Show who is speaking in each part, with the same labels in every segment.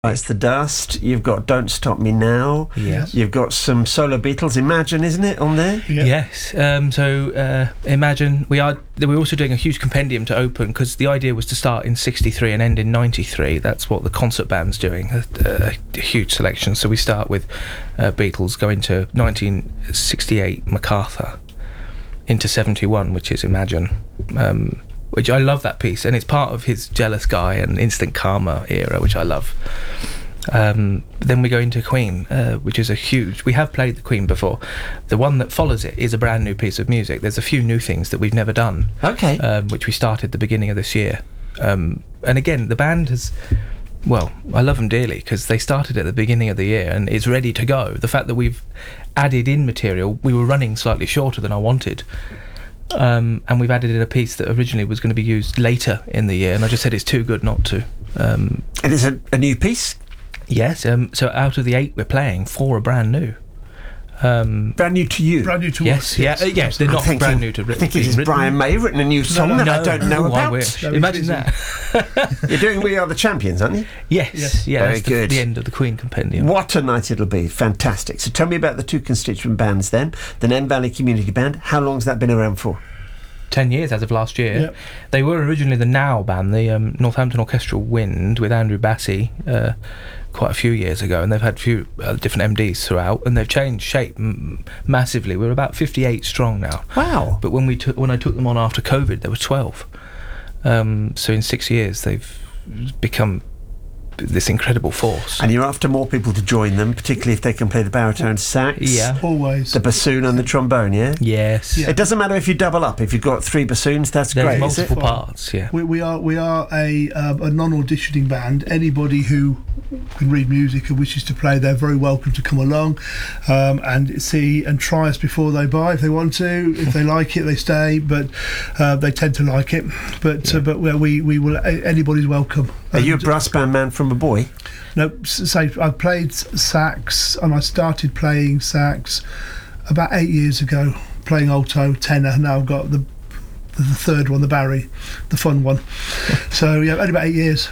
Speaker 1: It's the Dust. You've got Don't Stop Me Now.
Speaker 2: Yes.
Speaker 1: You've got some solo Beatles. Imagine, isn't it, on there?
Speaker 2: Yeah.
Speaker 3: Yes. Imagine. We're also doing a huge compendium to open because the idea was to start in '63 and end in '93. That's what the concert band's doing. A huge selection. So we start with Beatles, go into 1968 MacArthur, into '71, which is Imagine. Which I love that piece, and it's part of his Jealous Guy and Instant Karma era, which I love. Then we go into Queen, which is a huge... We have played the Queen before. The one that follows it is a brand new piece of music. There's a few new things that we've never done.
Speaker 1: Okay.
Speaker 3: Which we started the beginning of this year. And again, the band has... Well, I love them dearly because they started at the beginning of the year and it's ready to go. The fact that we've added in material, we were running slightly shorter than I wanted. And we've added in a piece that originally was going to be used later in the year, and I just said it's too good not to.
Speaker 1: It is a new piece?
Speaker 3: Yes, so out of the 8 we're playing, 4 are brand new.
Speaker 1: Brand new to you?
Speaker 2: Brand new to
Speaker 3: yes,
Speaker 2: us.
Speaker 3: Yes, they're not brand new to
Speaker 1: I think it is Brian May written a new song that I don't know about.
Speaker 3: I wish. Imagine that.
Speaker 1: You're doing We Are the Champions, aren't you?
Speaker 3: Yes. Yeah,
Speaker 1: very
Speaker 3: that's
Speaker 1: good.
Speaker 3: The end of the Queen compendium.
Speaker 1: What a night it'll be. Fantastic. So tell me about the 2 constituent bands then. The Nen Valley Community Band. How long's that been around for?
Speaker 3: 10 years as of last year.
Speaker 2: Yep.
Speaker 3: They were originally the Now band, the Northampton Orchestral Wind with Andrew Bassey quite a few years ago, and they've had a few different MDs throughout, and they've changed shape massively. We're about 58 strong now.
Speaker 1: Wow.
Speaker 3: But when I took them on after COVID, there were 12. So in 6 years, they've become this incredible force.
Speaker 1: And you're after more people to join them, particularly if they can play the baritone sax,
Speaker 3: Yeah.
Speaker 2: Always.
Speaker 1: the bassoon and the trombone, yeah?
Speaker 3: Yes.
Speaker 2: Yeah.
Speaker 1: It doesn't matter if you double up. If you've got 3 bassoons, that's
Speaker 3: There's
Speaker 1: great, is
Speaker 3: multiple
Speaker 1: it?
Speaker 3: parts, yeah.
Speaker 2: We are a non-auditioning band. Anybody who can read music and wishes to play, they're very welcome to come along and see and try us before they buy if they want to. If they like it, they stay, but they tend to like it. But we will. Anybody's welcome.
Speaker 1: Are you a brass band man from a boy?
Speaker 2: No, say I played sax and I started playing sax about 8 years ago, playing alto, tenor. Now I've got the third one, the Barry, the fun one. So yeah, only about 8 years.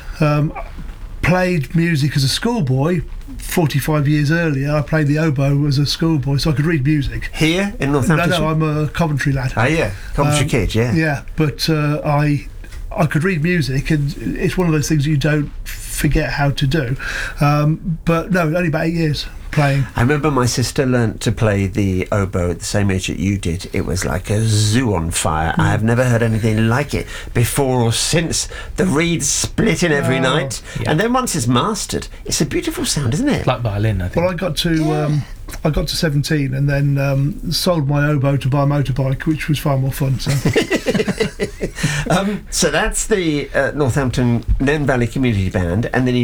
Speaker 2: Played music as a schoolboy 45 years earlier. I played the oboe as a schoolboy, so I could read music.
Speaker 1: Here in Northampton?
Speaker 2: No, I'm a Coventry lad.
Speaker 1: Oh yeah, Coventry kid, yeah.
Speaker 2: Yeah, but I could read music, and it's one of those things you don't forget how to do. But no, only about 8 years playing.
Speaker 1: I remember my sister learnt to play the oboe at the same age that you did. It was like a zoo on fire. I have never heard anything like it before or since. The reeds splitting every night.
Speaker 3: Yeah.
Speaker 1: And then once it's mastered, it's a beautiful sound, isn't it?
Speaker 3: Like violin, I think.
Speaker 2: Well, I got to 17 and then sold my oboe to buy a motorbike, which was far more fun. So,
Speaker 1: So that's the Northampton Nen Valley Community Band, and then